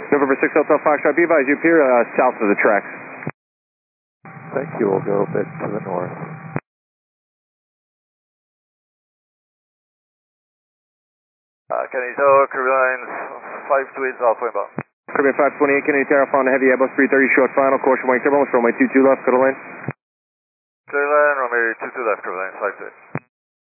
November 6 Hotel Foxtrot, be advised you appear south of the tracks. Thank you, we'll go a bit to the north. Kennedy Tower, Caribbean Lines 528 Alpha inbound. Caribbean 528, Kennedy Tower, following the heavy Airbus 330, short final, caution wing turbulence, runway 22 left, go to land. Clear land, runway 22 left, Caribbean Lines 528.